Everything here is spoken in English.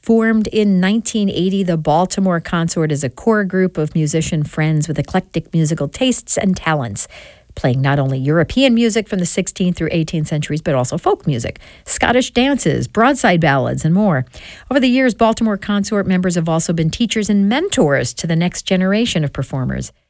Formed in 1980, the Baltimore Consort is a core group of musician friends with eclectic musical tastes and talents, playing not only European music from the 16th through 18th centuries, but also folk music, Scottish dances, broadside ballads, and more. Over the years, Baltimore Consort members have also been teachers and mentors to the next generation of performers.